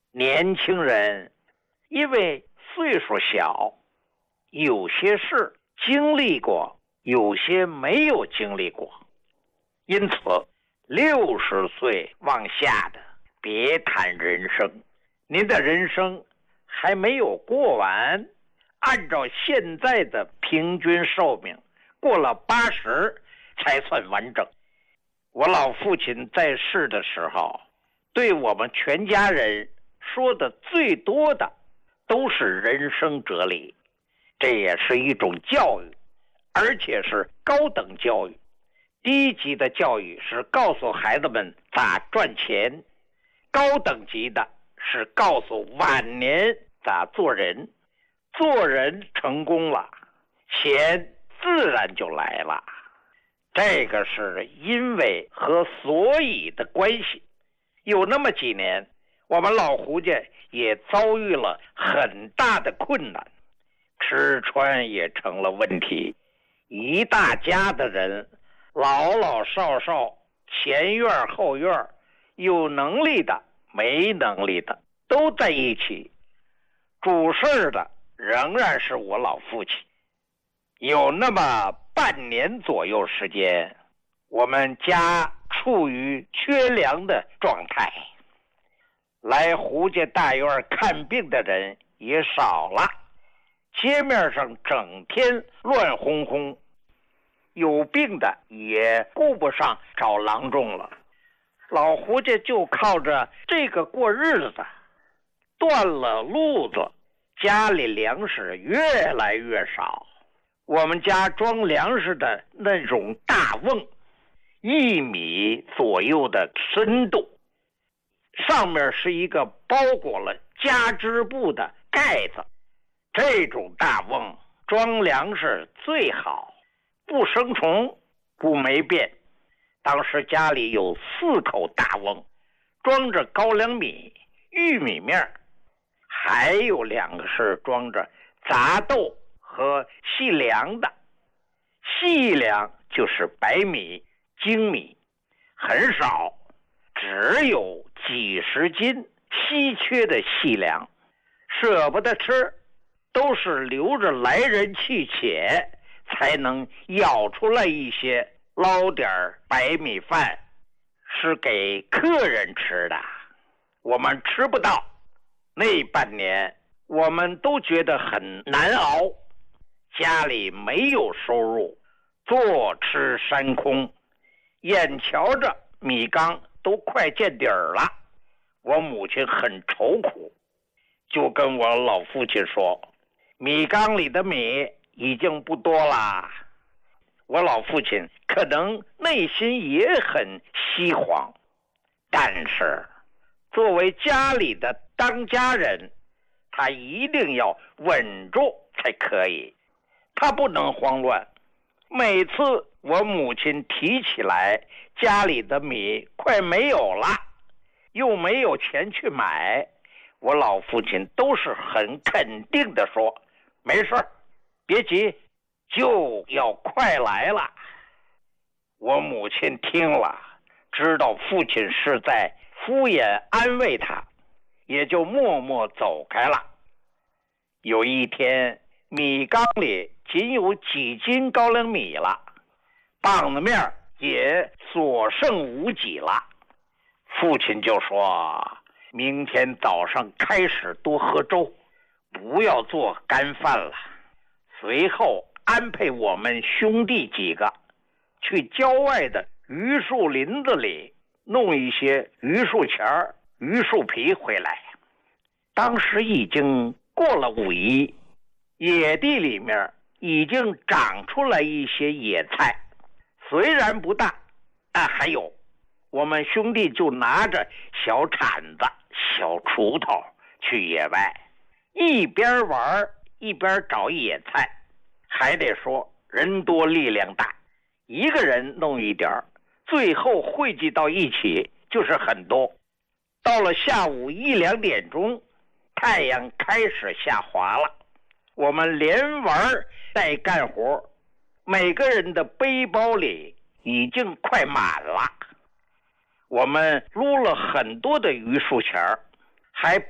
年轻人因为岁数小，有些事经历过，有些没有经历过，因此60岁往下的别谈人生，您的人生还没有过完，按照现在的平均寿命，过了80才算完整。我老父亲在世的时候，对我们全家人说的最多的都是人生哲理，这也是一种教育，而且是高等教育。低级的教育是告诉孩子们咋赚钱，高等级的是告诉晚年咋做人。做人成功了，钱自然就来了。这个是因为和所以的关系。有那么几年，我们老胡家也遭遇了很大的困难，吃穿也成了问题。一大家的人，老老少少，前院后院，有能力的没能力的都在一起，主事的仍然是我老父亲。有那么半年左右时间，我们家处于缺粮的状态，来胡家大院看病的人也少了，街面上整天乱哄哄，有病的也顾不上找郎中了。老胡家就靠着这个过日子，断了路子，家里粮食越来越少。我们家装粮食的那种大瓮，1米左右的深度，上面是一个包裹了加织布的盖子。这种大瓮装粮食最好，不生虫，不霉变。当时家里有4口大瓮，装着高粱米、玉米面，还有2个是装着杂豆和细粮的。细粮就是白米、精米，很少，只有几十斤稀缺的细粮，舍不得吃，都是留着来人去且，才能舀出来一些，捞点白米饭，是给客人吃的，我们吃不到。那半年我们都觉得很难熬，家里没有收入，坐吃山空，眼瞧着米缸都快见底儿了。我母亲很愁苦，就跟我老父亲说，米缸里的米已经不多啦。我老父亲可能内心也很稀慌，但是作为家里的当家人，他一定要稳住才可以，他不能慌乱。每次我母亲提起来家里的米快没有了，又没有钱去买，我老父亲都是很肯定的说，没事，别急，就要快来了。我母亲听了，知道父亲是在敷衍安慰他，也就默默走开了。有一天，米缸里仅有几斤高粱米了，棒子面也所剩无几了。父亲就说，明天早上开始多喝粥，不要做干饭了。随后安排我们兄弟几个去郊外的榆树林子里弄一些榆树钱、榆树皮回来。当时已经过了5一，野地里面已经长出来一些野菜，虽然不大，但还有。我们兄弟就拿着小铲子、小锄头去野外，一边玩一边找野菜。还得说人多力量大，一个人弄一点，最后汇集到一起就是很多。到了下午1、2点钟，太阳开始下滑了，我们连玩带干活，每个人的背包里已经快满了。我们撸了很多的榆树钱，还